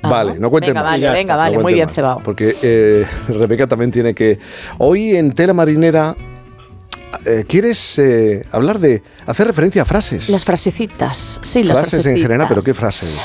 Vale, no cuentes más. Venga, vale, No muy bien cuentes cebado. más, porque Rebeca también tiene que... Hoy en Tela Marinera quieres hacer referencia a frases. Las frasecitas, sí, las frases frasecitas. en general, pero ¿qué frases?